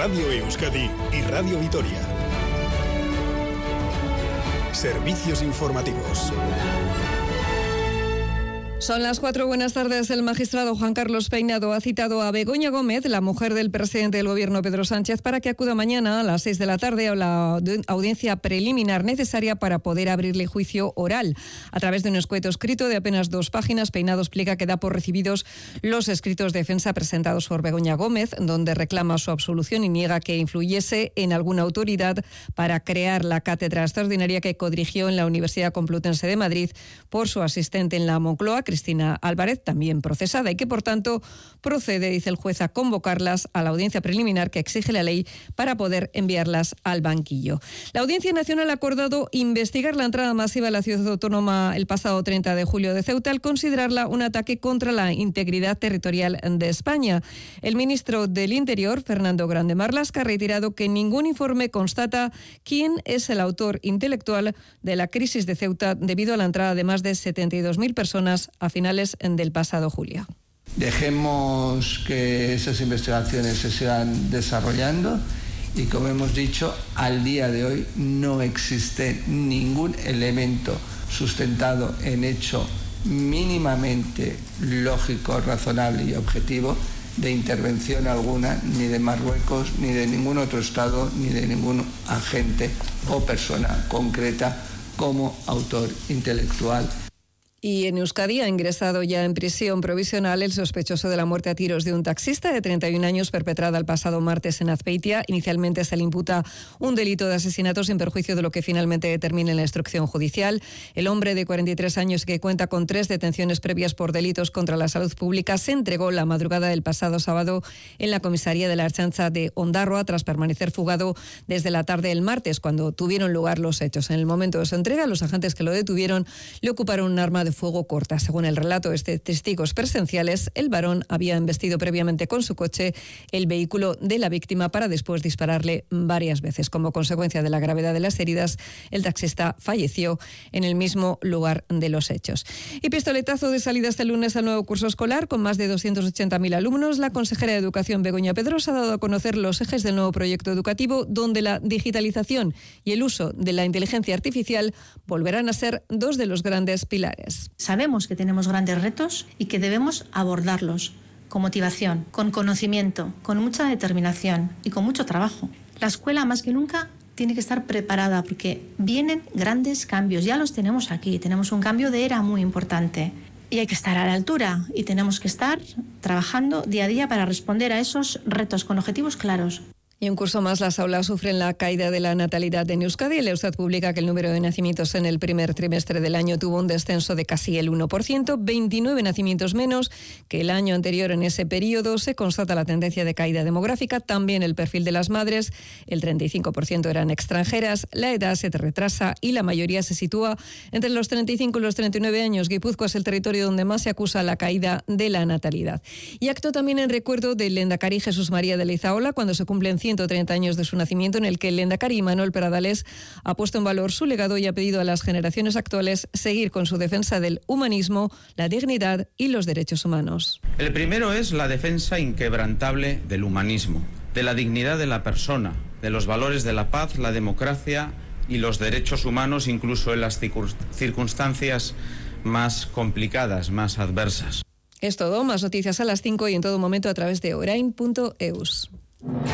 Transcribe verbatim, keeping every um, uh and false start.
Radio Euskadi y Radio Vitoria. Servicios informativos. Son las cuatro, buenas tardes. El magistrado Juan Carlos Peinado ha citado a Begoña Gómez, la mujer del presidente del Gobierno Pedro Sánchez, para que acuda mañana a las seis de la tarde a la audiencia preliminar necesaria para poder abrirle juicio oral. A través de un escueto escrito de apenas dos páginas, Peinado explica que da por recibidos los escritos de defensa presentados por Begoña Gómez, donde reclama su absolución y niega que influyese en alguna autoridad para crear la cátedra extraordinaria que codirigió en la Universidad Complutense de Madrid por su asistente en la Moncloa, Cristina Álvarez, también procesada, y que por tanto procede, dice el juez, a convocarlas a la audiencia preliminar que exige la ley para poder enviarlas al banquillo. La Audiencia Nacional ha acordado investigar la entrada masiva a la ciudad autónoma el pasado treinta de julio de Ceuta al considerarla un ataque contra la integridad territorial de España. El ministro del Interior, Fernando Grande Marlaska, ha reiterado que ningún informe constata quién es el autor intelectual de la crisis de Ceuta debido a la entrada de más de setenta y dos mil personas a finales del pasado julio. Dejemos que esas investigaciones se sigan desarrollando y, como hemos dicho, al día de hoy no existe ningún elemento sustentado en hecho mínimamente lógico, razonable y objetivo de intervención alguna, ni de Marruecos, ni de ningún otro Estado, ni de ningún agente o persona concreta como autor intelectual. Y en Euskadi ha ingresado ya en prisión provisional el sospechoso de la muerte a tiros de un taxista de treinta y un años perpetrada el pasado martes en Azpeitia. Inicialmente se le imputa un delito de asesinato sin perjuicio de lo que finalmente determine la instrucción judicial. El hombre de cuarenta y tres años, que cuenta con tres detenciones previas por delitos contra la salud pública, se entregó la madrugada del pasado sábado en la comisaría de la Ertzaintza de Ondarroa tras permanecer fugado desde la tarde del martes, cuando tuvieron lugar los hechos. En el momento de su entrega, los agentes que lo detuvieron le ocuparon un arma de fuego corta. Según el relato de testigos presenciales, el varón había embestido previamente con su coche el vehículo de la víctima para después dispararle varias veces. Como consecuencia de la gravedad de las heridas, el taxista falleció en el mismo lugar de los hechos. Y pistoletazo de salida este lunes al nuevo curso escolar con más de doscientos ochenta mil alumnos. La consejera de Educación, Begoña Pedrosa, ha dado a conocer los ejes del nuevo proyecto educativo, donde la digitalización y el uso de la inteligencia artificial volverán a ser dos de los grandes pilares. Sabemos que tenemos grandes retos y que debemos abordarlos con motivación, con conocimiento, con mucha determinación y con mucho trabajo. La escuela, más que nunca, tiene que estar preparada porque vienen grandes cambios. Ya los tenemos aquí. Tenemos un cambio de era muy importante y hay que estar a la altura y tenemos que estar trabajando día a día para responder a esos retos con objetivos claros. Y un curso más, las aulas sufren la caída de la natalidad en Euskadi. El Eustat publica que el número de nacimientos en el primer trimestre del año tuvo un descenso de casi el uno por ciento, veintinueve nacimientos menos que el año anterior. En ese periodo se constata la tendencia de caída demográfica, también el perfil de las madres, el treinta y cinco por ciento eran extranjeras, la edad se retrasa y la mayoría se sitúa entre los treinta y cinco y los treinta y nueve años. Guipúzcoa es el territorio donde más se acusa la caída de la natalidad. Y acto también en recuerdo del Lehendakari Jesús María de Leizaola, cuando se cumplen ciento treinta años de su nacimiento, en el que el Lehendakari Manuel Pradales ha puesto en valor su legado y ha pedido a las generaciones actuales seguir con su defensa del humanismo, la dignidad y los derechos humanos. El primero es la defensa inquebrantable del humanismo, de la dignidad de la persona, de los valores de la paz, la democracia y los derechos humanos, incluso en las circunstancias más complicadas, más adversas. Es todo, más noticias a las cinco y en todo momento a través de orain punto eus.